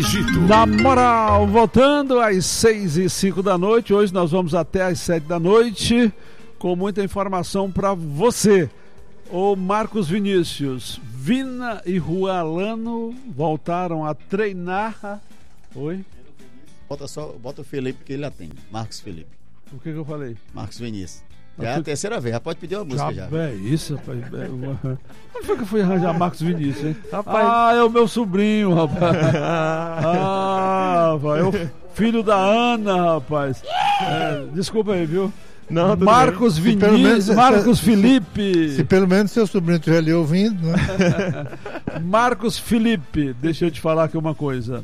Na moral, voltando às 6h05 da noite, hoje nós vamos até às 7 da noite com muita informação para você. O Marcos Vinícius, Vina e Juan Alano voltaram a treinar. Oi? Bota o Felipe que ele atende. Marcos Felipe. O que eu falei? Marcos Vinícius. Já é a terceira vez, já pode pedir uma música já. É isso, rapaz. Onde foi que eu fui arranjar Marcos Vinícius, hein? Rapaz. É o meu sobrinho, rapaz. É o filho da Ana, rapaz. Desculpa aí, viu? Não, Marcos Vinícius, Marcos Felipe. Se pelo menos seu sobrinho estiver ali ouvindo, né? Marcos Felipe, deixa eu te falar aqui uma coisa.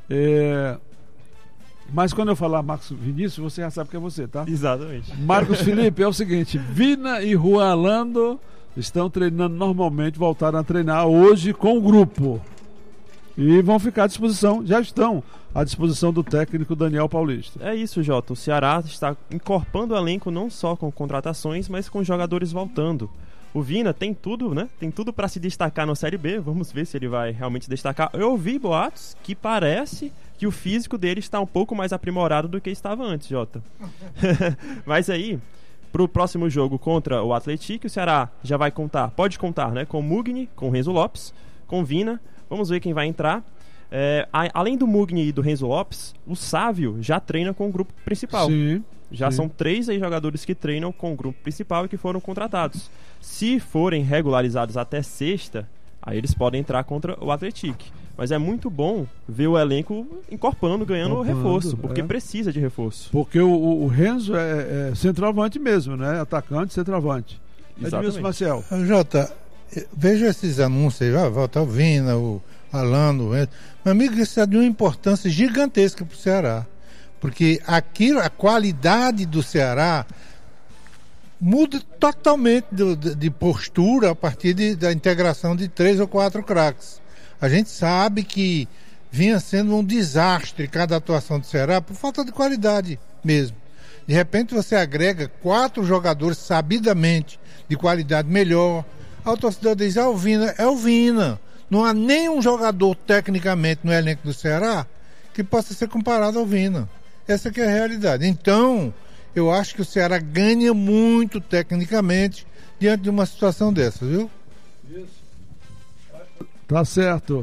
Mas quando eu falar Marcos Vinícius, você já sabe que é você, tá? Exatamente. Marcos Felipe, é o seguinte: Vina e Juan Alano estão treinando normalmente, voltaram a treinar hoje com o grupo. E vão ficar à disposição, já estão à disposição do técnico Daniel Paulista. É isso, Jota. O Ceará está encorpando o elenco não só com contratações, mas com jogadores voltando. O Vina tem tudo, né? Tem tudo para se destacar na Série B. Vamos ver se ele vai realmente destacar. Eu ouvi boatos que parece que o físico dele está um pouco mais aprimorado do que estava antes, Jota. Mas aí, pro próximo jogo contra o Atlético, o Ceará já vai contar, pode contar, né? Com Mugni, com Renzo Lopes, com Vina. Vamos ver quem vai entrar. Além do Mugni e do Renzo Lopes, o Sávio já treina com o grupo principal. Sim. Já são 3 aí jogadores que treinam com o grupo principal e que foram contratados. Se forem regularizados até sexta, aí eles podem entrar contra o Atlético. Mas é muito bom ver o elenco encorpando, ganhando reforço, porque precisa de reforço. Porque o Renzo é centroavante mesmo, né? Atacante, centroavante. Exatamente. Marcel. Jota, veja esses anúncios aí, volta o Vina, o Alano, o Renzo. Meu amigo, isso é de uma importância gigantesca para o Ceará. Porque a qualidade do Ceará muda totalmente de postura a partir da integração de 3 ou 4 craques. A gente sabe que vinha sendo um desastre cada atuação do Ceará por falta de qualidade mesmo. De repente você agrega 4 jogadores sabidamente de qualidade melhor. O torcedor diz, o Vina é o Vina. Não há nenhum jogador tecnicamente no elenco do Ceará que possa ser comparado ao Vina. Essa que é a realidade. Então, eu acho que o Ceará ganha muito tecnicamente diante de uma situação dessa, viu? Isso. Tá certo.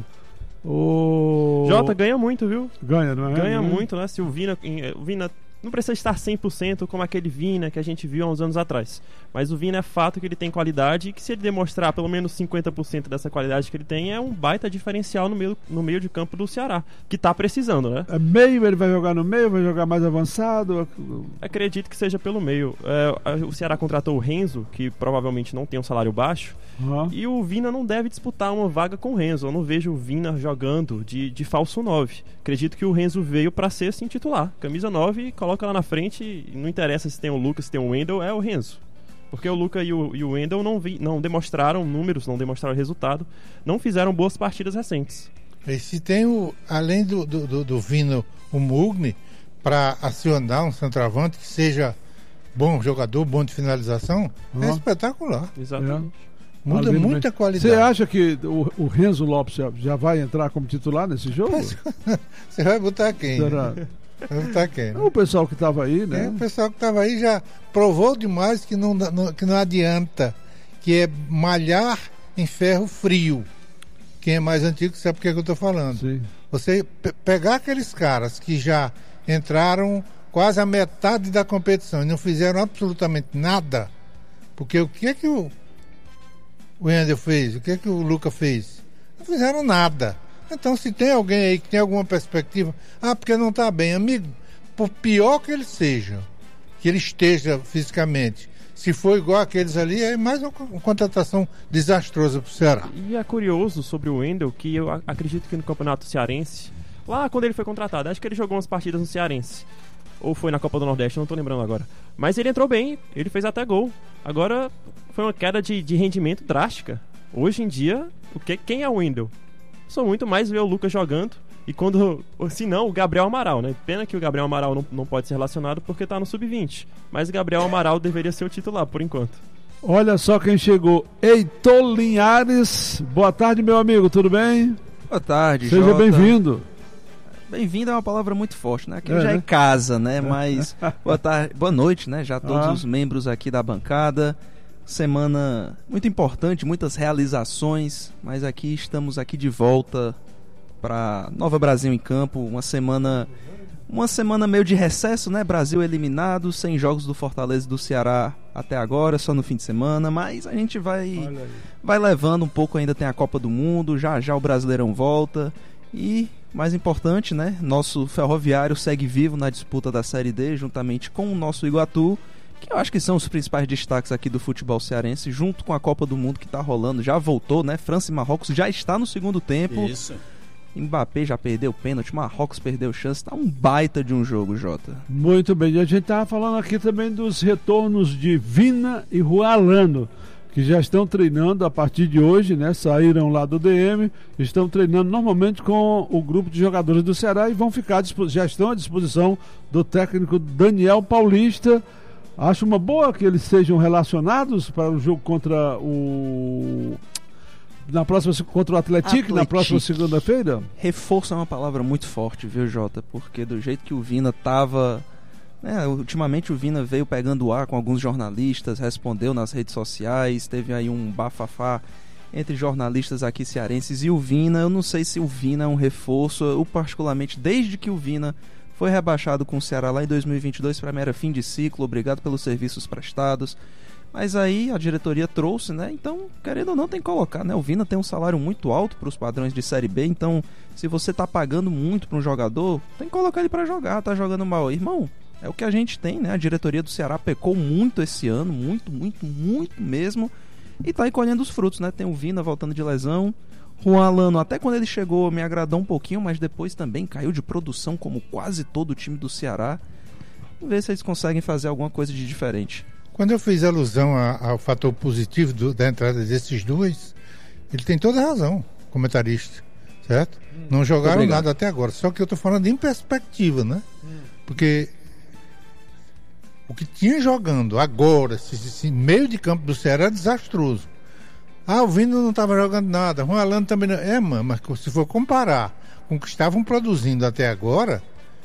Jota ganha muito, viu? Ganha, não é? Ganha muito, né? Se o Vina não precisa estar 100% como aquele Vina que a gente viu há uns anos atrás. Mas o Vina é fato que ele tem qualidade e que se ele demonstrar pelo menos 50% dessa qualidade que ele tem, é um baita diferencial no meio de campo do Ceará, que tá precisando, né? Meio, ele vai jogar no meio, vai jogar mais avançado? Acredito que seja pelo meio. O Ceará contratou o Renzo, que provavelmente não tem um salário baixo, e o Vina não deve disputar uma vaga com o Renzo. Eu não vejo o Vina jogando de falso 9. Acredito que o Renzo veio para ser assim titular. Camisa 9, coloca lá na frente, não interessa se tem o Lucas, se tem o Wendel, é o Renzo. Porque o Lucas e o Wendel não demonstraram números, não demonstraram resultado, não fizeram boas partidas recentes. E se tem, além do Vina, o Mugni, para acionar um centroavante que seja bom jogador, bom de finalização, é espetacular. Exatamente. Muda muita qualidade. Você acha que o Renzo Lopes já vai entrar como titular nesse jogo? Você vai botar quem? Será? Vai botar quem? O pessoal que estava aí, né? O pessoal que estava aí já provou demais que não adianta, que é malhar em ferro frio. Quem é mais antigo sabe o que eu estou falando. Sim. Você pegar aqueles caras que já entraram quase a metade da competição e não fizeram absolutamente nada, porque o que é que o Wendel fez? O que é que o Lucas fez? Não fizeram nada. Então, se tem alguém aí que tem alguma perspectiva, porque não está bem, amigo, por pior que ele seja, que ele esteja fisicamente, se for igual aqueles ali, é mais uma contratação desastrosa para o Ceará. E é curioso sobre o Wendel, que eu acredito que no Campeonato Cearense, lá quando ele foi contratado, acho que ele jogou umas partidas no Cearense, ou foi na Copa do Nordeste, não estou lembrando agora, mas ele entrou bem, ele fez até gol. Agora foi uma queda de rendimento drástica. Hoje em dia, quem é o Wendel? Sou muito mais ver o Lucas jogando. E se não, o Gabriel Amaral, né? Pena que o Gabriel Amaral não pode ser relacionado porque tá no Sub-20. Mas o Gabriel Amaral deveria ser o titular, por enquanto. Olha só quem chegou. Heitor Linhares. Boa tarde, meu amigo, tudo bem? Boa tarde, Seja Jota. bem-vindo. Bem-vindo é uma palavra muito forte, né? Aqui já é casa, né? Mas boa tarde, boa noite, né? Já todos os membros aqui da bancada. Semana muito importante, muitas realizações, mas estamos aqui de volta para Nova Brasil em Campo, uma semana meio de recesso, né? Brasil eliminado, sem jogos do Fortaleza e do Ceará até agora, só no fim de semana, mas a gente vai levando um pouco, ainda tem a Copa do Mundo, já o Brasileirão volta e, mais importante, né? Nosso Ferroviário segue vivo na disputa da Série D, juntamente com o nosso Iguatu, que eu acho que são os principais destaques aqui do futebol cearense, junto com a Copa do Mundo que está rolando, já voltou, né? França e Marrocos já está no segundo tempo. Isso. Mbappé já perdeu o pênalti, Marrocos perdeu chance, tá um baita de um jogo, Jota. Muito bem, e a gente estava falando aqui também dos retornos de Vina e Juan Alano, que já estão treinando a partir de hoje, né? Saíram lá do DM, estão treinando normalmente com o grupo de jogadores do Ceará e vão ficar, já estão à disposição do técnico Daniel Paulista. Acho uma boa que eles sejam relacionados para o jogo contra o Atlético, na próxima segunda-feira? Reforço é uma palavra muito forte, viu, Jota? Porque do jeito que o Vina tava... ultimamente o Vina veio pegando ar com alguns jornalistas, respondeu nas redes sociais, teve aí um bafafá entre jornalistas aqui cearenses e o Vina. Eu não sei se o Vina é um reforço, eu particularmente, desde que o Vina foi rebaixado com o Ceará lá em 2022, para mim era fim de ciclo, obrigado pelos serviços prestados. Mas aí a diretoria trouxe, né? Então, querendo ou não, tem que colocar, né? O Vina tem um salário muito alto para os padrões de Série B, então se você tá pagando muito para um jogador, tem que colocar ele para jogar, tá jogando mal. Irmão, é o que a gente tem, né? A diretoria do Ceará pecou muito esse ano, muito mesmo, e tá aí colhendo os frutos, né? Tem o Vina voltando de lesão, Juan Alano, até quando ele chegou, me agradou um pouquinho, mas depois também caiu de produção, como quase todo o time do Ceará. Vamos ver se eles conseguem fazer alguma coisa de diferente. Quando eu fiz alusão ao fator positivo da entrada desses dois, ele tem toda a razão, comentarista, certo? Não jogaram nada até agora, só que eu estou falando em perspectiva, né? Porque o que tinha jogando agora, esse meio de campo do Ceará é desastroso. O Vina não estava jogando nada, o Juan Alano também não. Mas se for comparar com o que estavam produzindo até agora,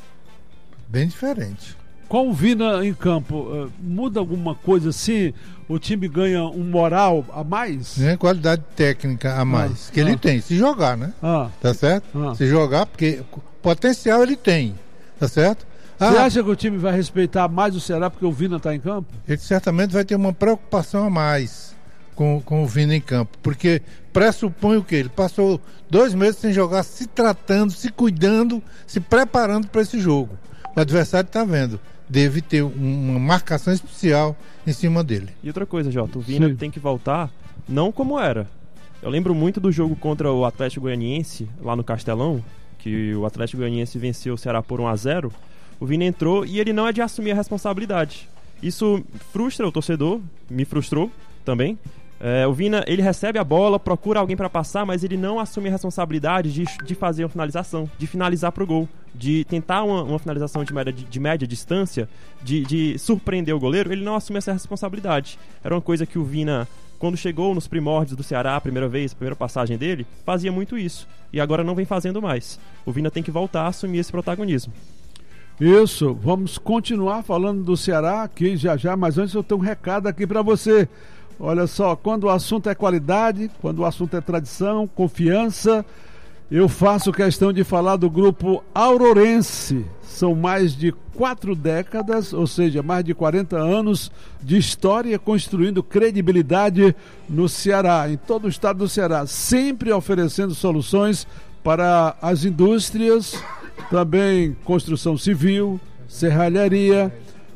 bem diferente. Com o Vina em campo, muda alguma coisa assim? O time ganha um moral a mais? Qualidade técnica a mais. Que ele tem, se jogar, né? Tá certo? Se jogar, porque potencial ele tem, tá certo? Você acha que o time vai respeitar mais o Ceará porque o Vina está em campo? Ele certamente vai ter uma preocupação a mais com o Vina em campo, porque pressupõe o quê? Ele passou 2 meses sem jogar, se tratando, se cuidando, se preparando para esse jogo. O adversário está vendo, deve ter uma marcação especial em cima dele. E outra coisa, Jota, o Vina tem que voltar não como era. Eu lembro muito do jogo contra o Atlético Goianiense, lá no Castelão, que o Atlético Goianiense venceu o Ceará por 1-0. O Vina entrou e ele não é de assumir a responsabilidade. Isso frustra o torcedor, me frustrou também. O Vina, ele recebe a bola, procura alguém para passar, mas ele não assume a responsabilidade de fazer uma finalização, de finalizar pro gol, de tentar uma finalização de média distância, de surpreender o goleiro. Ele não assume essa responsabilidade. Era uma coisa que o Vina, quando chegou nos primórdios do Ceará, a primeira passagem dele, fazia muito isso. E agora não vem fazendo mais. O Vina tem que voltar a assumir esse protagonismo. Isso, vamos continuar falando do Ceará aqui já, mas antes eu tenho um recado aqui para você. Olha só, quando o assunto é qualidade, quando o assunto é tradição, confiança, eu faço questão de falar do grupo Aurorense. São mais de 4 décadas, ou seja, mais de 40 anos de história construindo credibilidade no Ceará, em todo o estado do Ceará, sempre oferecendo soluções para as indústrias, também construção civil, serralharia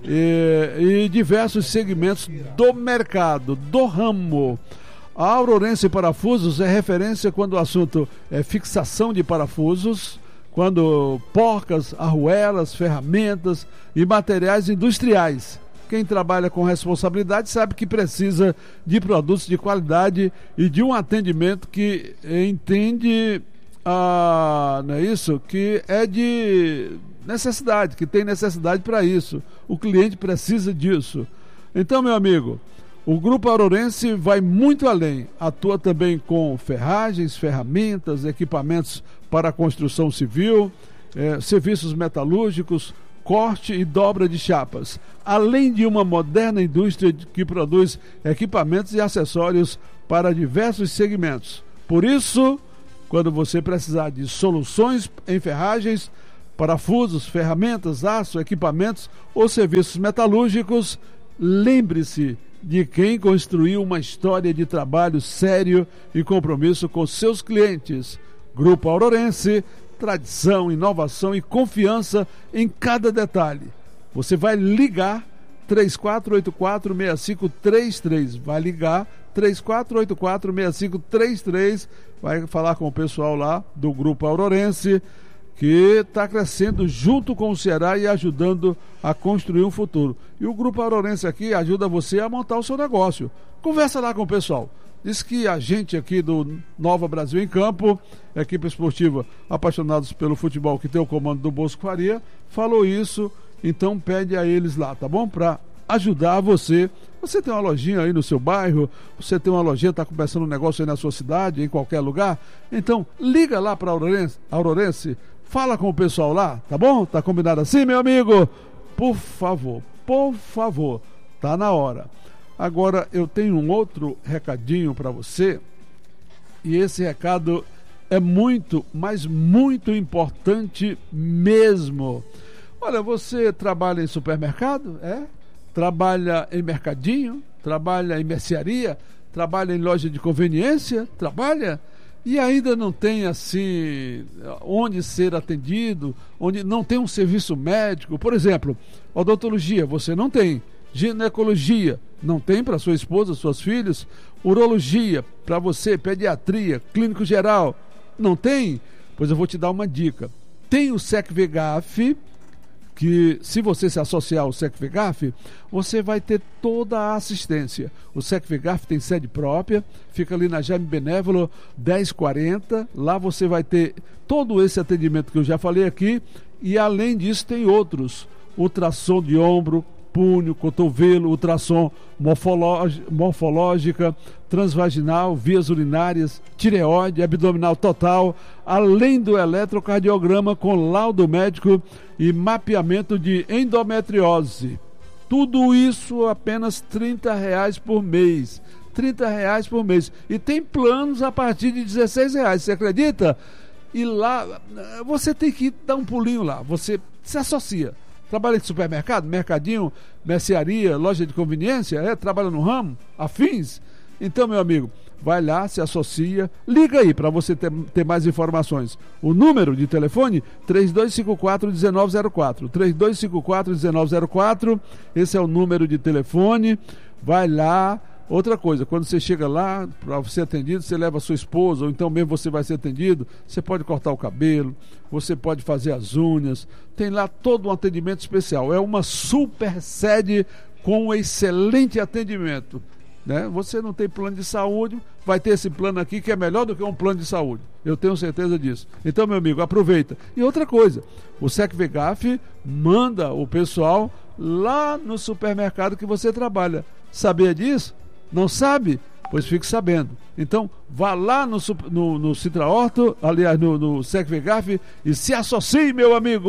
e diversos segmentos do mercado, do ramo. A Aurorense Parafusos é referência quando o assunto é fixação de parafusos, quando porcas, arruelas, ferramentas e materiais industriais. Quem trabalha com responsabilidade sabe que precisa de produtos de qualidade e de um atendimento que entende, não é isso? Que é de necessidade, que tem necessidade para isso. O cliente precisa disso. Então, meu amigo, o Grupo Aurorense vai muito além. Atua também com ferragens, ferramentas, equipamentos para a construção civil, serviços metalúrgicos, corte e dobra de chapas, além de uma moderna indústria que produz equipamentos e acessórios para diversos segmentos. Por isso, quando você precisar de soluções em ferragens, parafusos, ferramentas, aço, equipamentos ou serviços metalúrgicos, lembre-se de quem construiu uma história de trabalho sério e compromisso com seus clientes. Grupo Aurorense, tradição, inovação e confiança em cada detalhe. Você vai ligar 3484-6533. Vai ligar 3484-6533. Vai falar com o pessoal lá do Grupo Aurorense, que está crescendo junto com o Ceará e ajudando a construir um futuro. E o Grupo Aurorense aqui ajuda você a montar o seu negócio. Conversa lá com o pessoal. Diz que a gente aqui do Nova Brasil em Campo, equipe esportiva apaixonados pelo futebol, que tem o comando do Bosco Faria, falou isso, então pede a eles lá, tá bom? Para ajudar você. Você tem uma lojinha aí no seu bairro, você tem uma lojinha, está começando um negócio aí na sua cidade, em qualquer lugar, então liga lá para a Aurorense, fala com o pessoal lá, tá bom? Tá combinado assim, meu amigo? Por favor, tá na hora. Agora eu tenho um outro recadinho para você, e esse recado é muito, mas muito importante mesmo. Olha, você trabalha em supermercado? Trabalha em mercadinho? Trabalha em mercearia? Trabalha em loja de conveniência? Trabalha? E ainda não tem assim onde ser atendido, onde não tem um serviço médico, por exemplo, odontologia, você não tem. Ginecologia, não tem para sua esposa, seus filhos. Urologia, para você. Pediatria, clínico geral, não tem? Pois eu vou te dar uma dica. Tem o SECVGAF, que se você se associar ao SECVGAF, você vai ter toda a assistência. O SECVGAF tem sede própria, fica ali na Jaime Benévolo 1040. Lá você vai ter todo esse atendimento que eu já falei aqui, e além disso tem outros. Ultrassom de ombro, punho, cotovelo, ultrassom morfológica, transvaginal, vias urinárias, tireoide, abdominal total, além do eletrocardiograma com laudo médico e mapeamento de endometriose. Tudo isso apenas R$30 por mês. R$30 por mês. E tem planos a partir de R$16. Você acredita? E lá, você tem que dar um pulinho lá. Você se associa. Trabalha em supermercado, mercadinho, mercearia, loja de conveniência, trabalha no ramo, afins? Então, meu amigo, vai lá, se associa, liga aí para você ter mais informações. O número de telefone, 3254-1904. 3254-1904, esse é o número de telefone, vai lá. Outra coisa, quando você chega lá para ser atendido, você leva a sua esposa, ou então mesmo você vai ser atendido, você pode cortar o cabelo, você pode fazer as unhas, tem lá todo um atendimento especial. É uma super sede com um excelente atendimento, né? Você não tem plano de saúde, vai ter esse plano aqui que é melhor do que um plano de saúde, eu tenho certeza disso. Então, meu amigo, aproveita. E outra coisa, o SECVGAF manda o pessoal lá no supermercado que você trabalha. Sabia disso? Não sabe? Pois fique sabendo. Então, vá lá no Citra Horto, aliás, no SECVGAF, e se associe, meu amigo!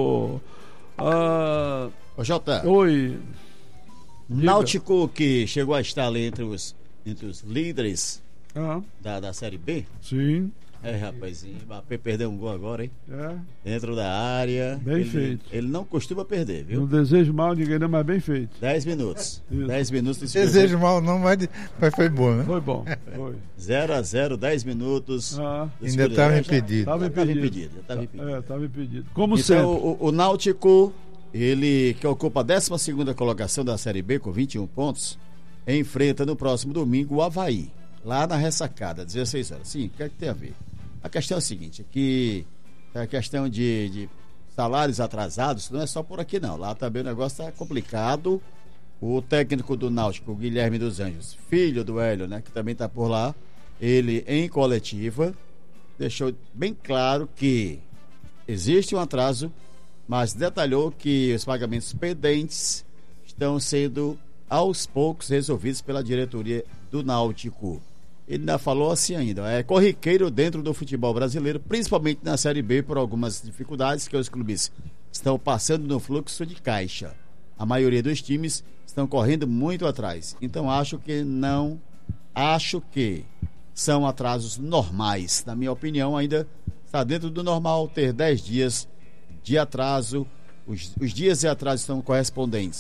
Ô, Jota. Oi. Náutico, que chegou a estar ali entre os líderes da Série B. Sim. Rapazinho, o Mbappé perdeu um gol agora, hein? Dentro da área. Bem feito. Ele não costuma perder, viu? Não desejo mal ninguém, não, mas bem feito. 10 minutos. Isso. 10 minutos. Desejo mal não, mas foi bom, né? Foi bom. Foi. 0-0, 10 minutos. Ainda estava impedido. Estava impedido. Estava impedido. Como então, sempre. O Náutico, ele que ocupa a 12ª colocação da Série B com 21 pontos, enfrenta no próximo domingo o Avaí, lá na Ressacada, 16 horas. Sim, o que é que tem a ver? A questão é a seguinte, que a questão de salários atrasados não é só por aqui não, lá também o negócio está complicado. O técnico do Náutico, Guilherme dos Anjos, filho do Hélio, né, que também está por lá, ele em coletiva deixou bem claro que existe um atraso, mas detalhou que os pagamentos pendentes estão sendo aos poucos resolvidos pela diretoria do Náutico. Ele ainda falou assim ainda, é corriqueiro dentro do futebol brasileiro, principalmente na Série B, por algumas dificuldades que os clubes estão passando no fluxo de caixa. A maioria dos times estão correndo muito atrás. Então acho que são atrasos normais. Na minha opinião, ainda está dentro do normal ter 10 dias de atraso. Os dias de atraso estão correspondentes